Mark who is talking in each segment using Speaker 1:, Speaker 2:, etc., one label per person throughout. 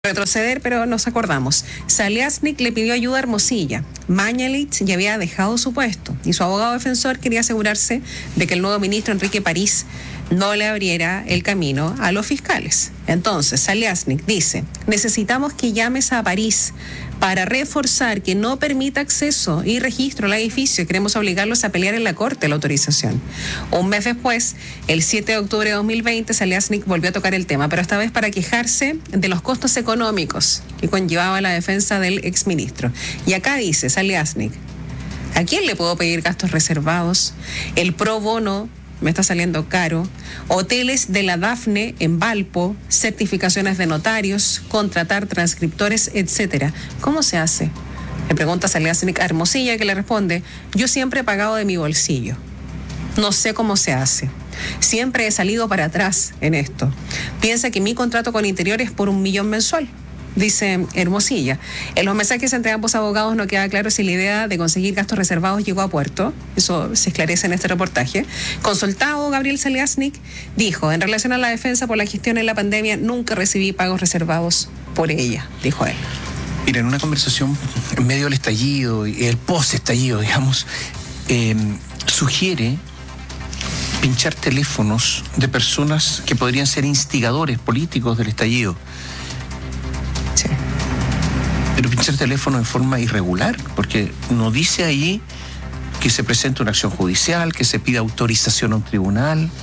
Speaker 1: retroceder, pero nos acordamos. Saliasnik le pidió ayuda a Hermosilla. Mañalich ya había dejado su puesto y su abogado defensor quería asegurarse de que el nuevo ministro Enrique París no le abriera el camino a los fiscales. Entonces, Saliasnik dice, necesitamos que llames a París para reforzar que no permita acceso y registro al edificio. Queremos obligarlos a pelear en la corte la autorización. Un mes después, el 7 de octubre de 2020, Saliasnik volvió a tocar el tema, pero esta vez para quejarse de los costos económicos que conllevaba la defensa del exministro. Y acá dice Saliasnik, ¿a quién le puedo pedir gastos reservados? El pro bono me está saliendo caro, hoteles de la Dafne en Valpo, certificaciones de notarios, contratar transcriptores, etcétera. ¿Cómo se hace? Le pregunta Saliasnik a Hermosilla, que le responde, yo siempre he pagado de mi bolsillo. No sé cómo se hace. Siempre he salido para atrás en esto. Piensa que mi contrato con Interior es por 1 millón mensual, dice Hermosilla. En los mensajes entre ambos abogados no queda claro si la idea de conseguir gastos reservados llegó a puerto. Eso se esclarece en este reportaje. Consultado, Gabriel Saliasnik dijo, en relación a la defensa por la gestión en la pandemia, nunca recibí pagos reservados por ella, dijo él.
Speaker 2: Mira, en una conversación en medio del estallido y el post-estallido, digamos, sugiere pinchar teléfonos de personas que podrían ser instigadores políticos del estallido.
Speaker 1: Sí.
Speaker 2: Pero pinchar teléfono en forma irregular, porque no dice ahí que se presente una acción judicial, que se pida autorización a un tribunal.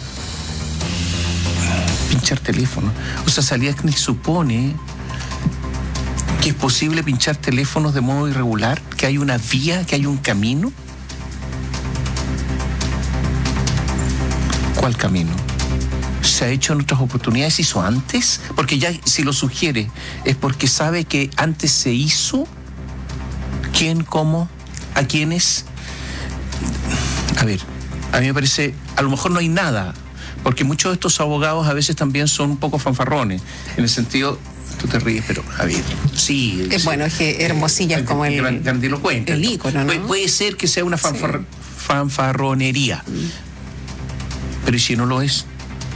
Speaker 2: Pinchar teléfono. O sea, Saliasnik supone que es posible pinchar teléfonos de modo irregular, que hay una vía, que hay un camino. ¿Cuál camino? ¿Se ha hecho en otras oportunidades? ¿Se hizo antes? Porque ya si lo sugiere es porque sabe que antes se hizo. ¿Quién, cómo, a quiénes? A ver, a mí me parece, a lo mejor no hay nada, porque muchos de estos abogados a veces también son un poco fanfarrones, en el sentido, tú te ríes, pero a ver, sí.
Speaker 1: Bueno, es que Hermosilla es como el
Speaker 2: grandilocuente.
Speaker 1: El ícono, ¿no?
Speaker 2: Puede ser que sea una fanfarronería, pero ¿y si no lo es?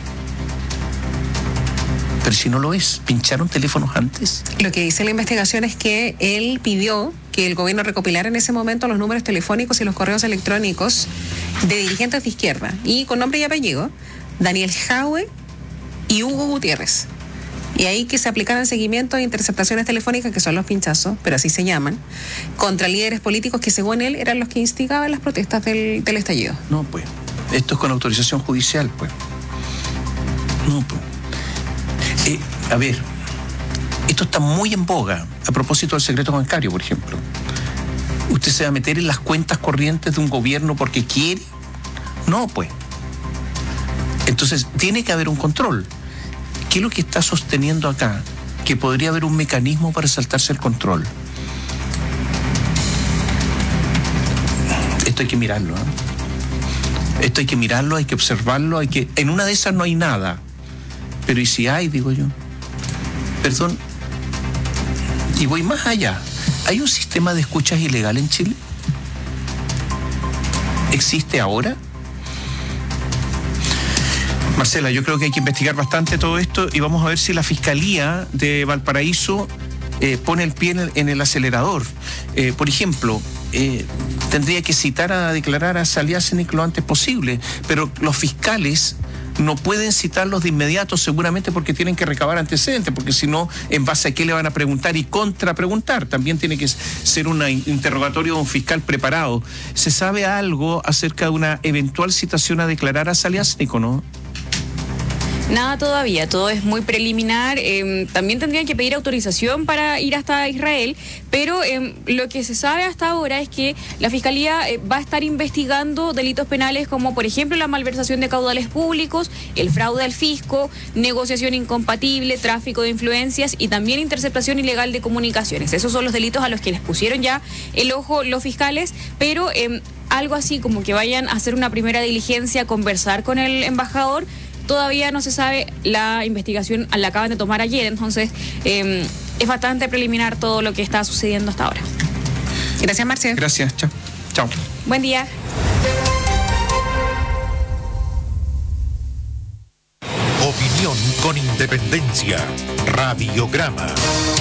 Speaker 2: Pero si no lo es, ¿pincharon teléfonos antes?
Speaker 1: Lo que dice la investigación es que él pidió que el gobierno recopilara en ese momento los números telefónicos y los correos electrónicos de dirigentes de izquierda, y con nombre y apellido, Daniel Jaue y Hugo Gutiérrez. Y ahí que se aplicaran seguimiento de interceptaciones telefónicas, que son los pinchazos, pero así se llaman, contra líderes políticos que según él eran los que instigaban las protestas del estallido.
Speaker 2: No, pues, esto es con autorización judicial, pues. No, pues. A ver, esto está muy en boga a propósito del secreto bancario, por ejemplo. ¿Usted se va a meter en las cuentas corrientes de un gobierno porque quiere? No, pues. Entonces, tiene que haber un control. ¿Qué es lo que está sosteniendo acá? Que podría haber un mecanismo para saltarse el control. Esto hay que mirarlo, ¿eh? Esto hay que mirarlo, hay que observarlo, en una de esas no hay nada. Pero ¿y si hay, digo yo? Perdón, y voy más allá. ¿Hay un sistema de escuchas ilegal en Chile? ¿Existe ahora? Marcela, yo creo que hay que investigar bastante todo esto y vamos a ver si la Fiscalía de Valparaíso pone el pie en el acelerador. Por ejemplo, tendría que citar a declarar a Saliasnik lo antes posible, pero los fiscales no pueden citarlos de inmediato seguramente porque tienen que recabar antecedentes, porque si no, ¿en base a qué le van a preguntar y contrapreguntar? También tiene que ser un interrogatorio de un fiscal preparado. ¿Se sabe algo acerca de una eventual citación a declarar a Saliasnik o no?
Speaker 3: Nada todavía, todo es muy preliminar. También tendrían que pedir autorización para ir hasta Israel, pero lo que se sabe hasta ahora es que la Fiscalía va a estar investigando delitos penales como, por ejemplo, la malversación de caudales públicos, el fraude al fisco, negociación incompatible, tráfico de influencias y también interceptación ilegal de comunicaciones. Esos son los delitos a los que les pusieron ya el ojo los fiscales, pero algo así como que vayan a hacer una primera diligencia, conversar con el embajador, todavía no se sabe. La investigación la acaban de tomar ayer, entonces es bastante preliminar todo lo que está sucediendo hasta ahora.
Speaker 1: Gracias, Marcia.
Speaker 2: Gracias, chao. Chao.
Speaker 3: Buen día.
Speaker 4: Opinión con independencia. Independencia, Radiograma.